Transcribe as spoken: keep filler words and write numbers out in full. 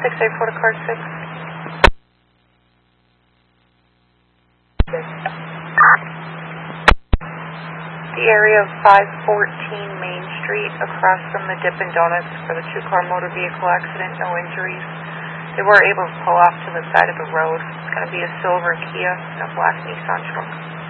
six eight four to car six. The area of five fourteen Main Street, across from the Dippin' Donuts, for the two-car motor vehicle accident, no injuries. They were able to pull off to the side of the road. It's going to be a silver Kia and a black Nissan truck.